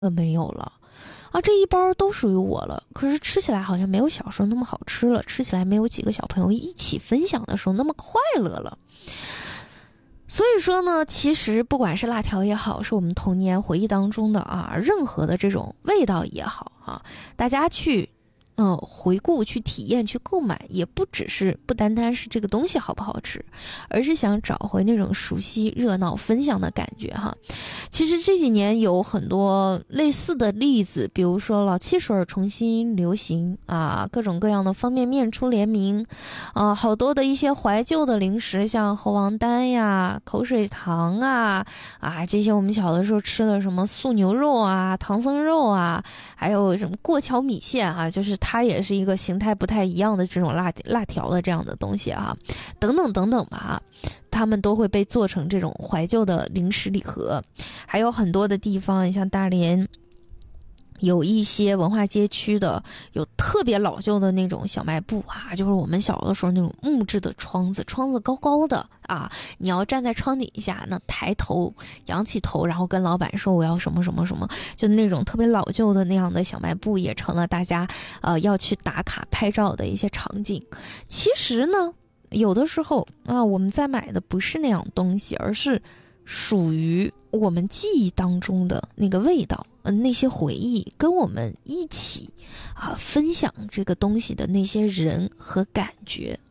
没有了。啊，这一包都属于我了，可是吃起来好像没有小时候那么好吃了，吃起来没有几个小朋友一起分享的时候那么快乐了。所以说呢，其实不管是辣条也好，是我们童年回忆当中的任何的这种味道也好大家去回顾、去体验、去购买，也不单单是这个东西好不好吃，而是想找回那种熟悉、热闹、分享的感觉哈。其实这几年有很多类似的例子，比如说老汽水重新流行各种各样的方便面出联名好多的一些怀旧的零食，像猴王丹呀、口水糖这些我们小的时候吃的什么素牛肉唐僧肉还有什么过桥米线就是它也是一个形态不太一样的这种辣条的这样的东西等等等等吧他们都会被做成这种怀旧的零食礼盒。还有很多的地方，像大连有一些文化街区的有特别老旧的那种小卖部就是我们小的时候那种木质的窗子高高的你要站在窗底下，那抬头仰起头，然后跟老板说我要什么什么什么，就那种特别老旧的那样的小卖部，也成了大家要去打卡拍照的一些场景。其实呢，有的时候我们在买的不是那样东西，而是属于我们记忆当中的那个味道，那些回忆，跟我们一起分享这个东西的那些人和感觉。